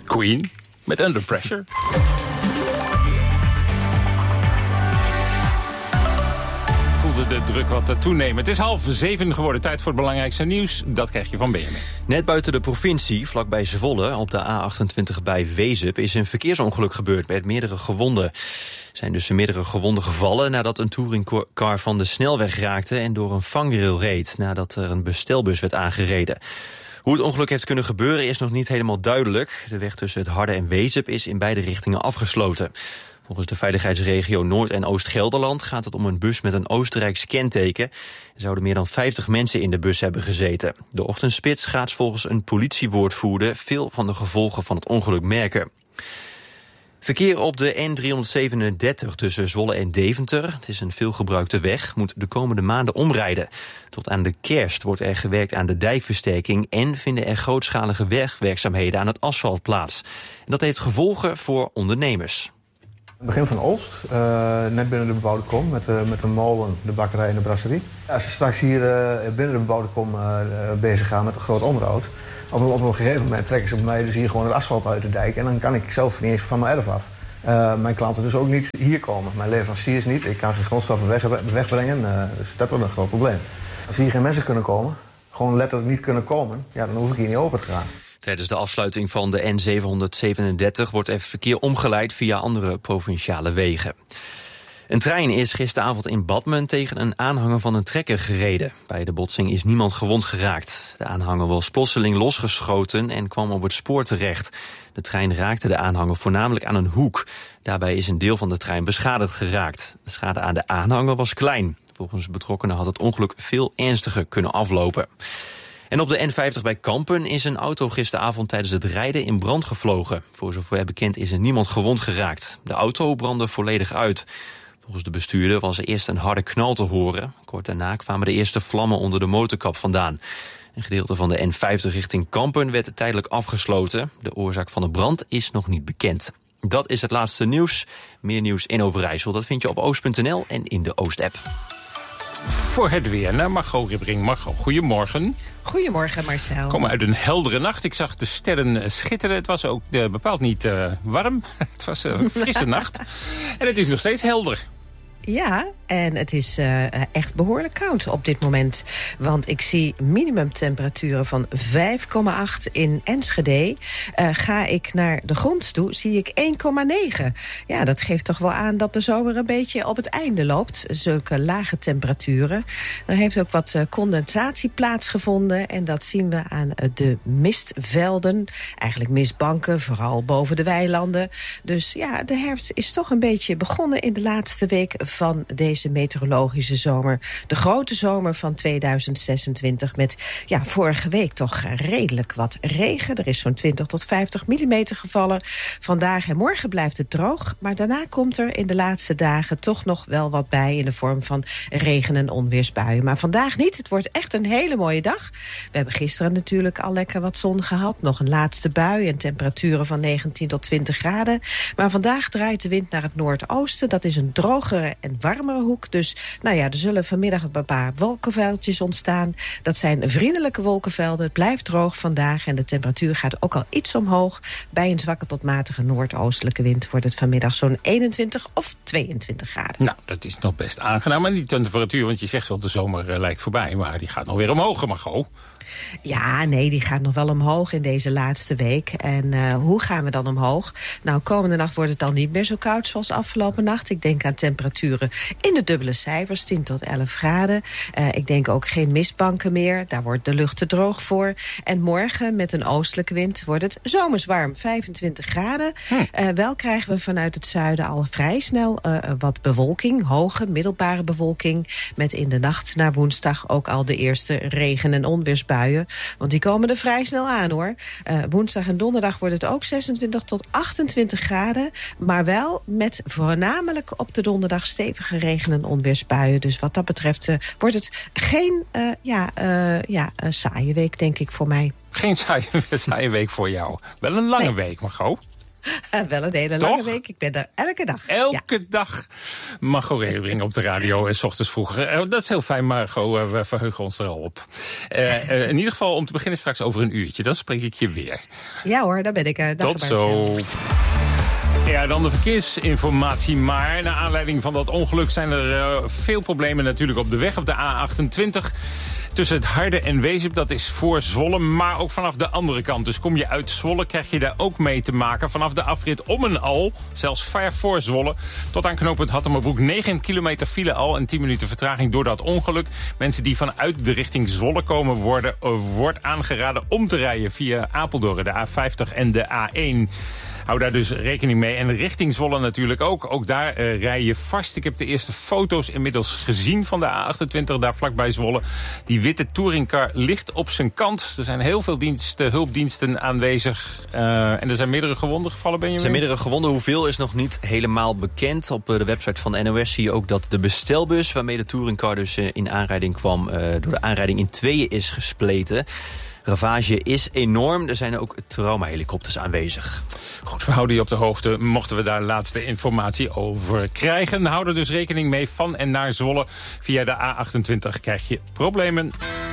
Queen met Under Pressure. De druk wat toenemen. Het is 6:30 geworden. Tijd voor het belangrijkste nieuws. Dat krijg je van BNN. Net buiten de provincie, vlakbij Zwolle, op de A28 bij Wezep, is een verkeersongeluk gebeurd met meerdere gewonden. Er zijn dus meerdere gewonden gevallen nadat een touringcar van de snelweg raakte en door een vangrail reed, nadat er een bestelbus werd aangereden. Hoe het ongeluk heeft kunnen gebeuren is nog niet helemaal duidelijk. De weg tussen het Harde en Wezep is in beide richtingen afgesloten. Volgens de veiligheidsregio Noord- en Oost-Gelderland gaat het om een bus met een Oostenrijks kenteken. Er zouden meer dan 50 mensen in de bus hebben gezeten. De ochtendspits gaat volgens een politiewoordvoerder veel van de gevolgen van het ongeluk merken. Verkeer op de N337 tussen Zwolle en Deventer, het is een veelgebruikte weg, moet de komende maanden omrijden. Tot aan de kerst wordt er gewerkt aan de dijkversterking en vinden er grootschalige wegwerkzaamheden aan het asfalt plaats. En dat heeft gevolgen voor ondernemers. Het begin van Olst, net binnen de bebouwde kom, met de molen, de bakkerij en de brasserie. Als ze straks hier binnen de bebouwde kom bezig gaan met een groot onderhoud, op een gegeven moment trekken ze bij mij dus hier gewoon het asfalt uit de dijk en dan kan ik zelf niet eens van mijn erf af. Mijn klanten dus ook niet hier komen. Mijn leveranciers niet, ik kan geen grondstoffen wegbrengen, dus dat wordt een groot probleem. Als hier geen mensen kunnen komen, gewoon letterlijk niet kunnen komen, ja, dan hoef ik hier niet open te gaan. Tijdens de afsluiting van de N737 wordt er verkeer omgeleid via andere provinciale wegen. Een trein is gisteravond in Badmen tegen een aanhanger van een trekker gereden. Bij de botsing is niemand gewond geraakt. De aanhanger was plotseling losgeschoten en kwam op het spoor terecht. De trein raakte de aanhanger voornamelijk aan een hoek. Daarbij is een deel van de trein beschadigd geraakt. De schade aan de aanhanger was klein. Volgens betrokkenen had het ongeluk veel ernstiger kunnen aflopen. En op de N50 bij Kampen is een auto gisteravond tijdens het rijden in brand gevlogen. Voor zover bekend is er niemand gewond geraakt. De auto brandde volledig uit. Volgens de bestuurder was er eerst een harde knal te horen. Kort daarna kwamen de eerste vlammen onder de motorkap vandaan. Een gedeelte van de N50 richting Kampen werd tijdelijk afgesloten. De oorzaak van de brand is nog niet bekend. Dat is het laatste nieuws. Meer nieuws in Overijssel, dat vind je op oost.nl en in de Oost-app. Voor het weer naar Margot Ribbering. Margot, goedemorgen. Goedemorgen, Marcel. Kom uit een heldere nacht. Ik zag de sterren schitteren. Het was ook bepaald niet warm. Het was een frisse nacht. En het is nog steeds helder. Ja, en het is echt behoorlijk koud op dit moment. Want ik zie minimumtemperaturen van 5,8 in Enschede. Ga ik naar de grond toe, zie ik 1,9. Ja, dat geeft toch wel aan dat de zomer een beetje op het einde loopt. Zulke lage temperaturen. Er heeft ook wat condensatie plaatsgevonden. En dat zien we aan de mistvelden. Eigenlijk mistbanken, vooral boven de weilanden. Dus ja, de herfst is toch een beetje begonnen in de laatste week van deze meteorologische zomer. De grote zomer van 2026 met vorige week toch redelijk wat regen. Er is zo'n 20 tot 50 millimeter gevallen. Vandaag en morgen blijft het droog. Maar daarna komt er in de laatste dagen toch nog wel wat bij in de vorm van regen- en onweersbuien. Maar vandaag niet. Het wordt echt een hele mooie dag. We hebben gisteren natuurlijk al lekker wat zon gehad. Nog een laatste bui en temperaturen van 19 tot 20 graden. Maar vandaag draait de wind naar het noordoosten. Dat is een drogere en warmere hoek. Dus er zullen vanmiddag een paar wolkenveldjes ontstaan. Dat zijn vriendelijke wolkenvelden. Het blijft droog vandaag en de temperatuur gaat ook al iets omhoog. Bij een zwakke tot matige noordoostelijke wind wordt het vanmiddag zo'n 21 of 22 graden. Nou, dat is nog best aangenaam. Maar die temperatuur, want je zegt wel de zomer lijkt voorbij. Maar die gaat nog weer omhoog, Margot. Ja, nee, die gaat nog wel omhoog in deze laatste week. En hoe gaan we dan omhoog? Nou, komende nacht wordt het dan niet meer zo koud zoals afgelopen nacht. Ik denk aan temperaturen in de dubbele cijfers, 10 tot 11 graden. Ik denk ook geen mistbanken meer. Daar wordt de lucht te droog voor. En morgen met een oostelijke wind wordt het zomers warm, 25 graden. Wel krijgen we vanuit het zuiden al vrij snel wat bewolking. Hoge, middelbare bewolking. Met in de nacht naar woensdag ook al de eerste regen- en onweersbuien. Want die komen er vrij snel aan, hoor. Woensdag en donderdag wordt het ook 26 tot 28 graden. Maar wel met voornamelijk op de donderdag stevige regen- en onweersbuien. Dus wat dat betreft wordt het geen saaie week, denk ik, voor mij. Geen saaie week voor jou. Wel een lange week, Margot. Wel een hele lange week. Ik ben daar elke dag. Elke dag. Margot Reuring op de radio en 's ochtends vroeg. Dat is heel fijn, Margot. We verheugen ons er al op. In ieder geval om te beginnen straks over een uurtje. Dan spreek ik je weer. Ja hoor, daar ben ik. Tot zo. Ja, dan de verkeersinformatie. Maar naar aanleiding van dat ongeluk zijn er veel problemen natuurlijk op de weg op de A28. Tussen het Harde en Wezep, dat is voor Zwolle, maar ook vanaf de andere kant. Dus kom je uit Zwolle, krijg je daar ook mee te maken. Vanaf de afrit om en al, zelfs ver voor Zwolle, tot aan knooppunt Hattemerbroek. 9 kilometer file al en 10 minuten vertraging door dat ongeluk. Mensen die vanuit de richting Zwolle komen wordt aangeraden om te rijden via Apeldoorn, de A50 en de A1. Hou daar dus rekening mee. En richting Zwolle natuurlijk ook. Ook daar rij je vast. Ik heb de eerste foto's inmiddels gezien van de A28, daar vlakbij Zwolle. Die witte touringcar ligt op zijn kant. Er zijn heel veel hulpdiensten aanwezig. En er zijn meerdere gewonden gevallen, Benjamin? Er zijn meerdere gewonden. Hoeveel is nog niet helemaal bekend. Op de website van de NOS zie je ook dat de bestelbus, waarmee de touringcar dus in aanrijding kwam, door de aanrijding in tweeën is gespleten. Ravage is enorm. Er zijn ook traumahelikopters aanwezig. Goed, we houden je op de hoogte. Mochten we daar laatste informatie over krijgen. Hou er dus rekening mee van en naar Zwolle. Via de A28 krijg je problemen.